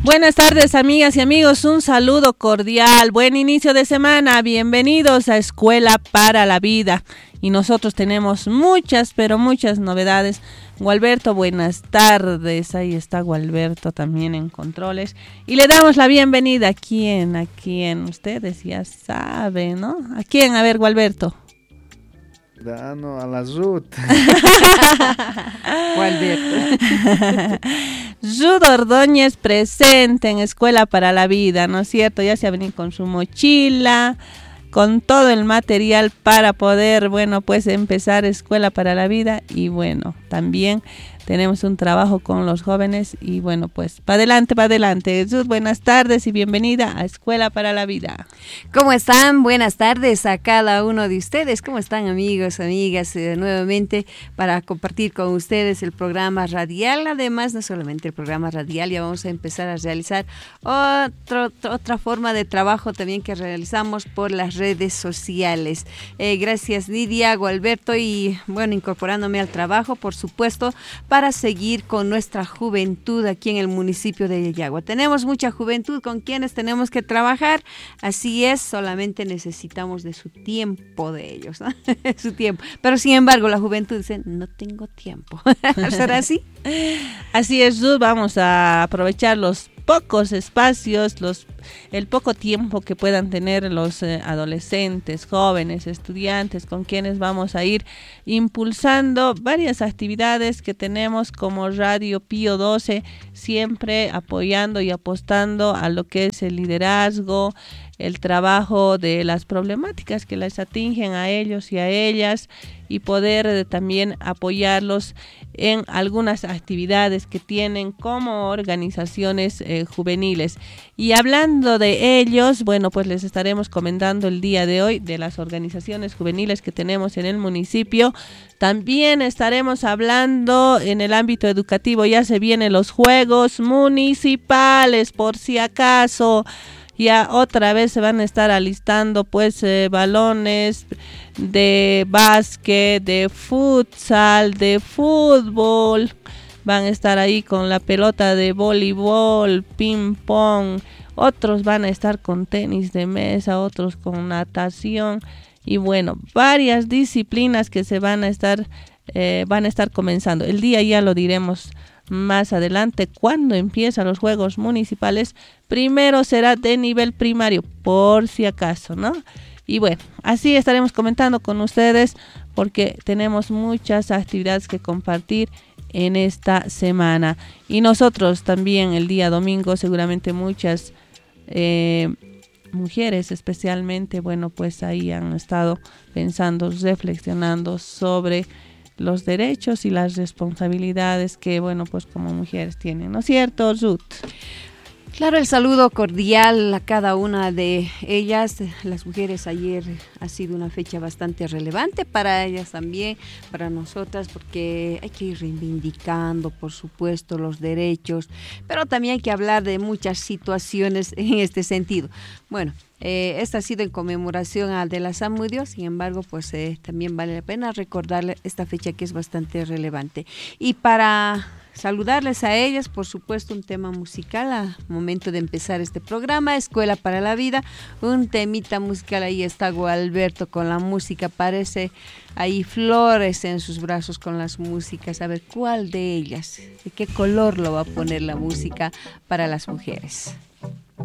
Buenas tardes, amigas y amigos, un saludo cordial, buen inicio de semana, bienvenidos a Escuela para la Vida. Y nosotros tenemos muchas, pero muchas novedades. Gualberto, buenas tardes, ahí está Gualberto también en controles. Y le damos la bienvenida a quién, ustedes ya saben, ¿no? ¿A quién? A ver, Gualberto. No, a la Ruth. Gualberto. Ruth Ordóñez presente en Escuela para la Vida, ¿no es cierto? Ya se ha venido con su mochila, con todo el material para poder, pues empezar Escuela para la Vida. Y también tenemos un trabajo con los jóvenes y pues para adelante. Ruth, buenas tardes y bienvenida a Escuela para la Vida. ¿Cómo están? Buenas tardes a cada uno de ustedes. ¿Cómo están, amigos, amigas? Nuevamente para compartir con ustedes el programa radial. Además, no solamente el programa radial, ya vamos a empezar a realizar otra forma de trabajo también que realizamos por las redes sociales. Gracias, Lidia, Gualberto, y incorporándome al trabajo, por supuesto, para seguir con nuestra juventud aquí en el municipio de Yayagua. Tenemos mucha juventud con quienes tenemos que trabajar, así es, solamente necesitamos de su tiempo de ellos, ¿no? Su tiempo. Pero sin embargo, la juventud dice, no tengo tiempo. ¿Será así? Así es, Ruth, vamos a aprovechar los pocos espacios, el poco tiempo que puedan tener los adolescentes, jóvenes, estudiantes, con quienes vamos a ir impulsando varias actividades que tenemos como Radio Pío 12, siempre apoyando y apostando a lo que es el liderazgo, el trabajo de las problemáticas que les atingen a ellos y a ellas, y poder también apoyarlos en algunas actividades que tienen como organizaciones juveniles. Y hablando de ellos, pues les estaremos comentando el día de hoy de las organizaciones juveniles que tenemos en el municipio. También estaremos hablando en el ámbito educativo, ya se vienen los Juegos Municipales, por si acaso. Ya otra vez se van a estar alistando balones de básquet, de futsal, de fútbol. Van a estar ahí con la pelota de voleibol, ping pong. Otros van a estar con tenis de mesa, otros con natación. Y varias disciplinas que se van a estar comenzando. El día ya lo diremos más adelante cuando empiezan los Juegos Municipales. Primero será de nivel primario, por si acaso, ¿no? Y así estaremos comentando con ustedes porque tenemos muchas actividades que compartir en esta semana. Y nosotros también el día domingo seguramente muchas mujeres especialmente, ahí han estado pensando, reflexionando sobre los derechos y las responsabilidades que, como mujeres tienen, ¿no es cierto, Ruth? Claro, el saludo cordial a cada una de ellas. Las mujeres, ayer ha sido una fecha bastante relevante para ellas también, para nosotras, porque hay que ir reivindicando, por supuesto, los derechos, pero también hay que hablar de muchas situaciones en este sentido. Esta ha sido en conmemoración a de la Samudio, sin embargo, también vale la pena recordarle esta fecha que es bastante relevante. Y para saludarles a ellas, por supuesto, un tema musical al momento de empezar este programa, Escuela para la Vida, un temita musical. Ahí está Gualberto con la música, parece ahí flores en sus brazos con las músicas. A ver, ¿cuál de ellas? ¿De qué color lo va a poner la música para las mujeres?